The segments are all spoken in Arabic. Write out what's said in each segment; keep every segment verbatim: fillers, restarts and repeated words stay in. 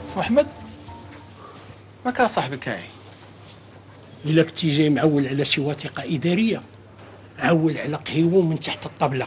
سي محمد ما كان صاحبك كاعي. إلا كنتي جاي معول على شي وثيقة إدارية عول على قهيوه من تحت الطبلة.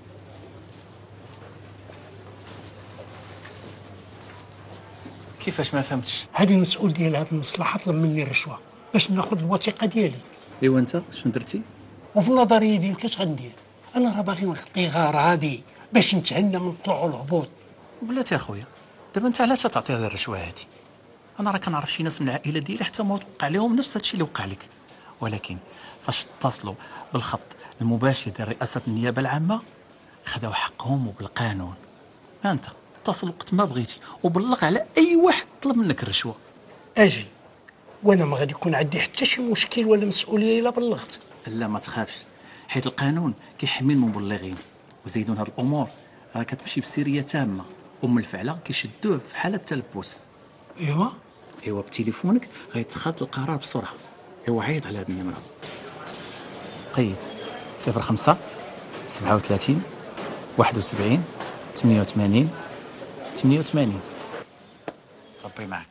كيفاش ما فهمتش؟ هذه المسؤول ديال هذه المصلحة طلب مني الرشوة باش ناخذ الوثيقة ديالي. ايوا انت شنو درتي؟ وفي النظرية ديالك اش غندير؟ أنا راه باغي نخطي غراضي باش نتهنى من الطلوع والهبوط. بلاتي اخويا دابا انت علاش تعطي هذه الرشوه هذه؟ انا راه كنعرف شي ناس من العائله ديالي حتى ما وقع لهم نفس هادشي اللي وقع لك، ولكن فاش اتصلوا بالخط المباشر ديال رئاسه النيابه العامه خداو حقهم وبالقانون. ها انت اتصل وقت ما بغيتي وبلغ على اي واحد طلب منك الرشوه. اجي وانا ما غادي يكون عندي حتى شي مشكل ولا مسؤوليه الا بلغت. لا ما تخافش، حيت القانون كيحمي المبلغين، وزيدون هاد الامور راه كتمشي بسريه تامه، ومن الفعله كيشدوه في حاله التلبس. ايوا ايوا بتليفونك غيتخذ القرار بسرعه. ايوا عيط على هاد النمره. قيد صفر خمسة سبعة وثلاثين واحد وسبعين ثمانية وثمانين ثمانية وثمانين. ربي معك.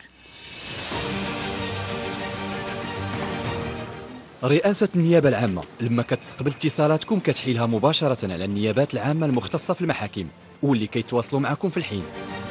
رئاسة النيابة العامة لما كتستقبل اتصالاتكم كتحيلها مباشرة على النيابات العامة المختصة في المحاكم واللي كيتواصلوا معكم في الحين.